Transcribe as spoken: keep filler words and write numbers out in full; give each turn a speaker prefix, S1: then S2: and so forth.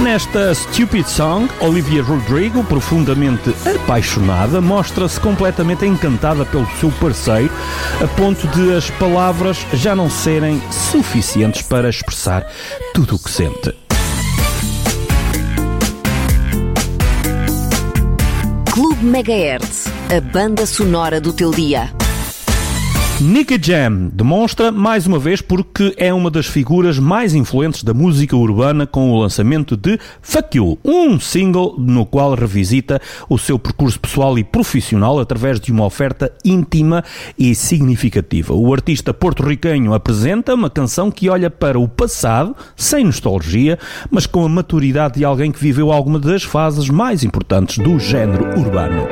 S1: Nesta Stupid Song, Olivia Rodrigo, profundamente apaixonada, mostra-se completamente encantada pelo seu parceiro, a ponto de as palavras já não serem suficientes para expressar tudo o que sente.
S2: Clube Megahertz, a banda sonora do teu dia.
S1: Nicky Jam demonstra mais uma vez porque é uma das figuras mais influentes da música urbana com o lançamento de Fuck You, um single no qual revisita o seu percurso pessoal e profissional através de uma oferta íntima e significativa. O artista porto-riquenho apresenta uma canção que olha para o passado, sem nostalgia, mas com a maturidade de alguém que viveu alguma das fases mais importantes do género urbano.